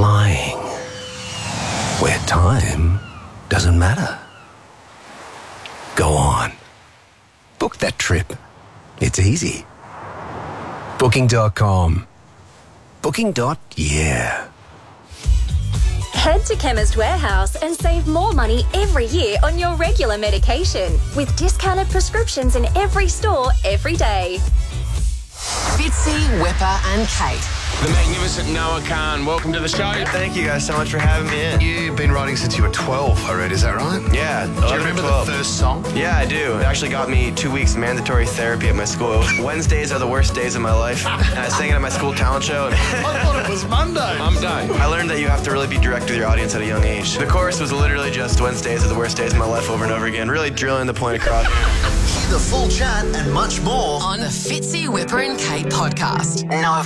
flying. Where time doesn't matter. Go on. Book that trip. It's easy. Booking.com. Booking.yeah. Head to Chemist Warehouse and save more money every year on your regular medication with discounted prescriptions in every store every day. Fitzy, Whipper and Kate. The magnificent Noah Khan, welcome to the show. Thank you guys so much for having me in. You've been writing since you were 12, I read, is that right? Yeah. Do you remember the first song? Yeah, I do. It actually got me 2 weeks mandatory therapy at my school. Wednesdays are the worst days of my life. And I sang it at my school talent show. I thought it was Monday. Monday. I learned that you have to really be direct with your audience at a young age. The chorus was literally just Wednesdays are the worst days of my life over and over again, really drilling the point across. Hear the full chat and much more On the Fitzy, Whipper and Kate podcast. Nova